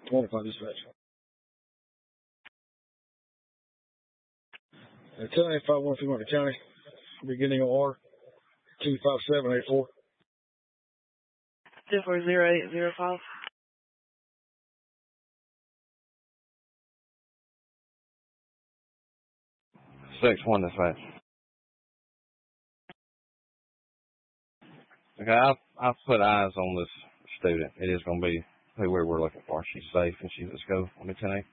25 dispatch. 10-851 Market County, beginning OR 25784. 240805. 6-1 dispatch. Okay, I've put eyes on this student. It is going to be who we're looking for. She's safe and let's go on the 10-8.